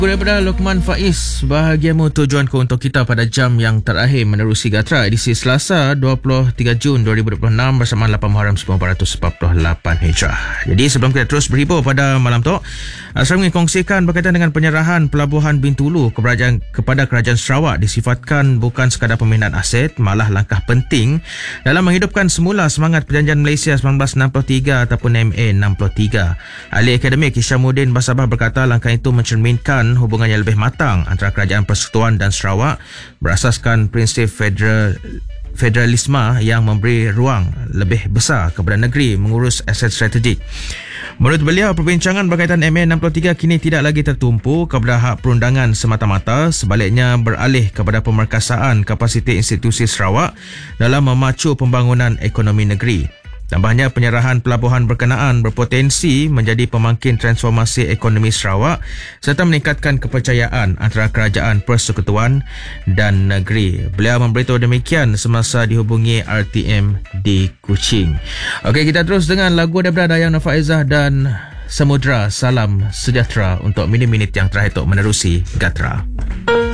Daripada Lokman Faiz, bahagiamu tujuanku untuk kita pada jam yang terakhir menerusi Gatra edisi Selasa 23 Jun 2026 bersama 8 Muharram 1448 Hijrah. Jadi sebelum kita terus berhibur pada malam tu, saya ingin kongsikan berkaitan dengan penyerahan Pelabuhan Bintulu kepada Kerajaan Sarawak disifatkan bukan sekadar pemindahan aset, malah langkah penting dalam menghidupkan semula semangat Perjanjian Malaysia 1963 ataupun MA 63. Ahli akademik Hishamuddin Basabah berkata langkah itu mencerminkan hubungan yang lebih matang antara Kerajaan Persekutuan dan Sarawak berasaskan prinsip federalisme yang memberi ruang lebih besar kepada negeri mengurus aset strategik. Menurut beliau, perbincangan berkaitan MA 63 kini tidak lagi tertumpu kepada hak perundangan semata-mata, sebaliknya beralih kepada pemerkasaan kapasiti institusi Sarawak dalam memacu pembangunan ekonomi negeri. Tambahnya, penyerahan pelabuhan berkenaan berpotensi menjadi pemangkin transformasi ekonomi Sarawak serta meningkatkan kepercayaan antara Kerajaan Persekutuan dan negeri. Beliau memberitahu demikian semasa dihubungi RTM di Kuching. Okey, kita terus dengan lagu daripada Dayang Faizah dan Samudra. Salam sejahtera untuk minit-minit yang terakhir untuk menerusi Gatra.